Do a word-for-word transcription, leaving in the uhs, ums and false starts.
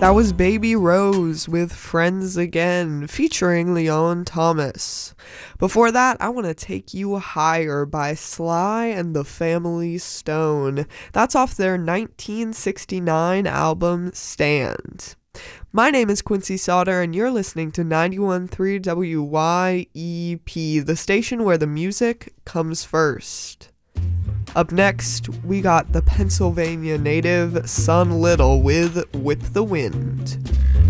That was Baby Rose with Friends Again, featuring Leon Thomas. Before that, I Want to Take You Higher by Sly and the Family Stone. That's off their nineteen sixty-nine album, Stand. My name is Quincy Sauter, and you're listening to ninety-one point three W Y E P, the station where the music comes first. Up next, we got the Pennsylvania native Sun Little with Whip the Wind.